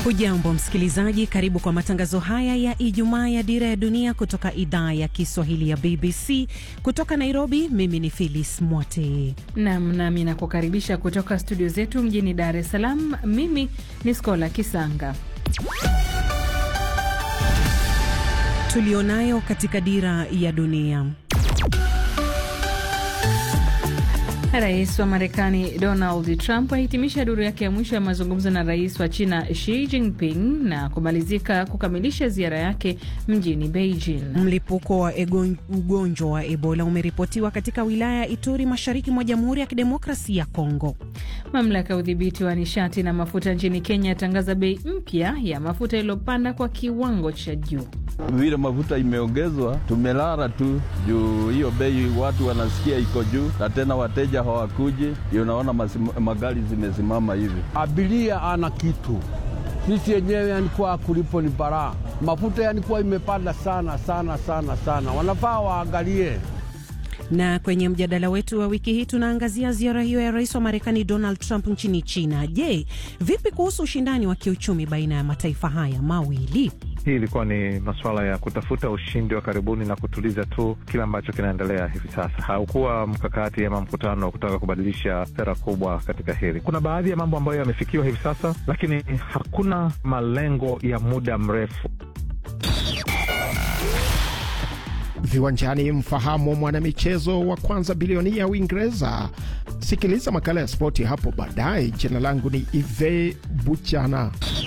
Hujambo msikilizaji, karibu kwa matangazo haya ya Ijumaa ya Dira ya Dunia kutoka idhaa ya Kiswahili ya BBC. Kutoka Nairobi, mimi ni Phyllis Mwote. Nami nakukaribisha kutoka studio zetu mjini Dar es Salaam. Mimi ni Skola Kisanga. Tulionayo katika Dira ya Dunia. Rais wa Marekani Donald Trump ahitimisha duru yake ya mwisho ya mazungumzo na rais wa China Xi Jinping na kukamilisha ziara yake mjini Beijing. Mlipuko wa ugonjwa wa Ebola umeripotiwa katika wilaya ya Ituri mashariki mwa Jamhuri ya Kidemokrasia ya Kongo. Mamlaka ya udhibiti wa nishati na mafuta nchini Kenya yatangaza bei mpya ya mafuta iliyopanda kwa kiwango cha juu. Vile mafuta imeongezwa, tumelala tu juu hiyo bei, watu wanasikia iko juu na tena wateja hawakuji. Unaona magari zimesimama hivi. Abiria ana kitu. Sisi yenyewe yanikuwa kulipo ni bara. Mafuta yanikuwa imepanda sana. Wanafaa waangalie. Na kwenye mjadala wetu wa wiki hii tunaangazia ziara hiyo ya rais wa Marekani Donald Trump nchini China. Je, vipi kuhusu ushindani wa kiuchumi baina ya mataifa haya mawili? Hii ilikuwa ni masuala ya kutafuta ushindi wa karibuni na kutuliza tu kile ambacho kinaendelea hivi sasa. Haukuwa mkakati ama mkutano wa kutaka kubadilisha sera kubwa katika hili. Kuna baadhi ya mambo ambayo yamefikiwa hivi sasa, lakini hakuna malengo ya muda mrefu. Viwanjani, mfahamu mwanamichezo wa kwanza bilioni ya Uingereza. Sikiliza makala ya spoti hapo baadaye. Jina langu ni Ive Buchana.